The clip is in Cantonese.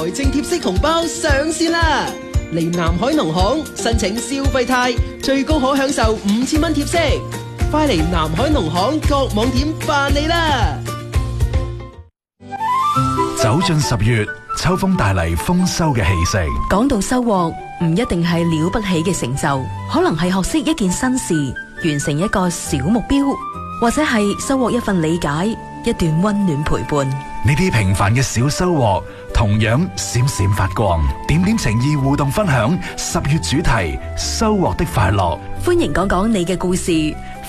財政貼息紅包上線啦！嚟南海農行申請消費貸，最高可享受5000蚊貼息。快嚟南海農行各網點辦理啦！ 走進10月，秋風帶嚟豐收嘅氣息。 講到收穫，唔一定係了不起嘅成就，可能係學識一件新事，完成一個小目標，或者係收穫一份理解，一段溫暖陪伴。 呢啲平凡嘅小收穫，同樣閃閃發光。點點情意互動分享10月主題：收穫的快樂。 歡迎講講你嘅故事。